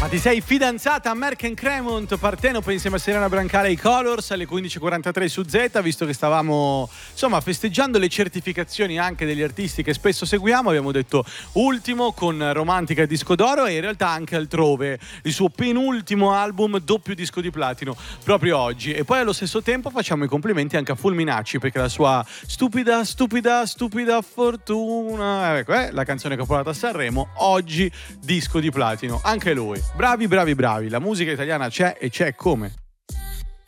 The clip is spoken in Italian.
Ma ti sei fidanzata a Merck & Cremont, Partenope, insieme a Serena Brancale ai Colors alle 15.43 su Z, visto che stavamo insomma festeggiando le certificazioni anche degli artisti che spesso seguiamo. Abbiamo detto ultimo con Romantica disco d'oro e in realtà anche Altrove, il suo penultimo album, doppio disco di platino proprio oggi. E poi allo stesso tempo facciamo i complimenti anche a Fulminacci, perché la sua stupida fortuna, ecco, la canzone che ha portato a Sanremo, oggi disco di platino anche lui. Bravi, la musica italiana c'è e c'è come.